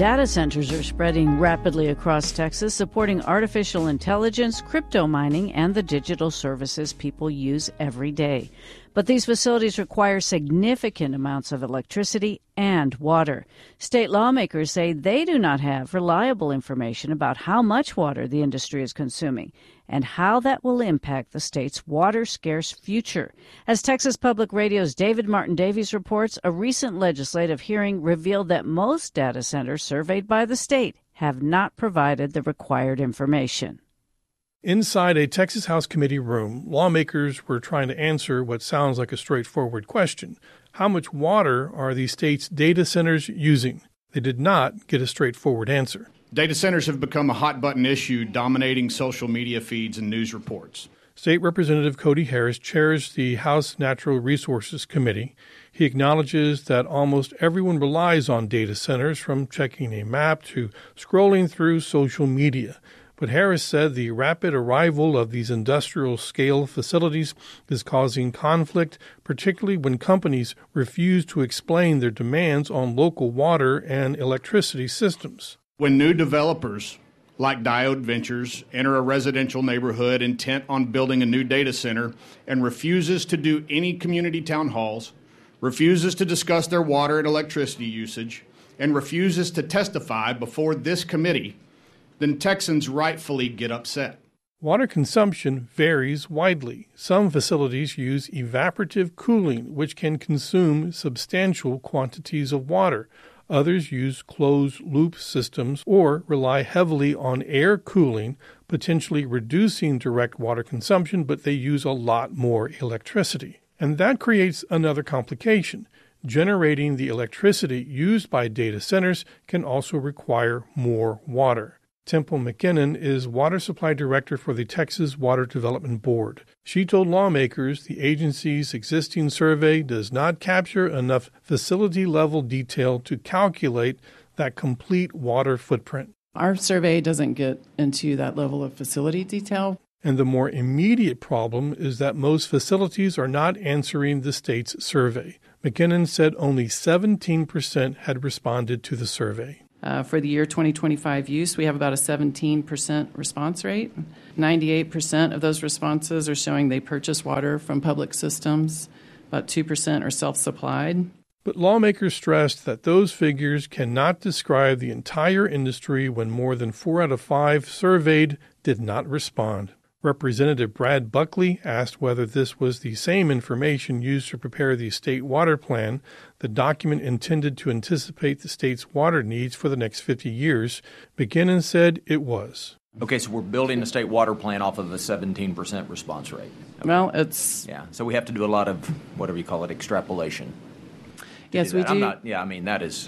Data centers are spreading rapidly across Texas, supporting artificial intelligence, crypto mining, and the digital services people use every day. But these facilities require significant amounts of electricity and water. State lawmakers say they do not have reliable information about how much water the industry is consuming and how that will impact the state's water-scarce future. As Texas Public Radio's David Martin Davies reports, a recent legislative hearing revealed that most data centers surveyed by the state have not provided the required information. Inside a Texas House committee room, lawmakers were trying to answer what sounds like a straightforward question. How much water are the state's data centers using? They did not get a straightforward answer. Data centers have become a hot-button issue, dominating social media feeds and news reports. State Representative Cody Harris chairs the House Natural Resources Committee. He acknowledges that almost everyone relies on data centers, from checking a map to scrolling through social media. But Harris said the rapid arrival of these industrial-scale facilities is causing conflict, particularly when companies refuse to explain their demands on local water and electricity systems. When new developers like Diode Ventures enter a residential neighborhood intent on building a new data center and refuses to do any community town halls, refuses to discuss their water and electricity usage, and refuses to testify before this committee, then Texans rightfully get upset. Water consumption varies widely. Some facilities use evaporative cooling, which can consume substantial quantities of water. Others use closed-loop systems or rely heavily on air cooling, potentially reducing direct water consumption, but they use a lot more electricity. And that creates another complication. Generating the electricity used by data centers can also require more water. Temple McKinnon is Water Supply Director for the Texas Water Development Board. She told lawmakers the agency's existing survey does not capture enough facility-level detail to calculate that complete water footprint. Our survey doesn't get into that level of facility detail. And the more immediate problem is that most facilities are not answering the state's survey. McKinnon said only 17% had responded to the survey. For the year 2025 use, we have about a 17% response rate. 98% of those responses are showing they purchase water from public systems. About 2% are self-supplied. But lawmakers stressed that those figures cannot describe the entire industry when more than 4 out of 5 surveyed did not respond. Representative Brad Buckley asked whether this was the same information used to prepare the state water plan, the document intended to anticipate the state's water needs for the next 50 years. McKinnon said it was. Okay, so we're building the state water plan off of a 17% response rate. Okay. Well, it's... Yeah, so we have to do a lot of, whatever you call it, extrapolation. Yes, we do. That is